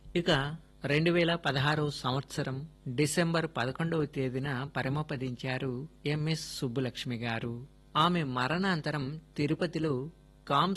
ఇక 2016 సంవత్సరం డిసెంబర్ 11వ తేదీన పరమపదించారు ఎంఎస్ సుబ్బులక్ష్మి గారు. ఆమె మరణాంతరం తిరుపతిలో కామ్స్